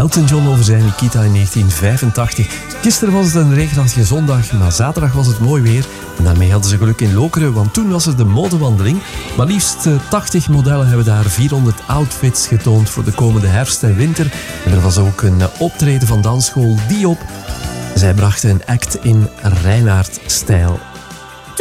Elton John over zijn Nikita in 1985. Gisteren was het een regenachtige zondag, maar zaterdag was het mooi weer. En daarmee hadden ze geluk in Lokeren, want toen was er de modewandeling. Maar liefst 80 modellen hebben daar 400 outfits getoond voor de komende herfst en winter. En er was ook een optreden van dansschool Diop. Zij brachten een act in Reinaard-stijl.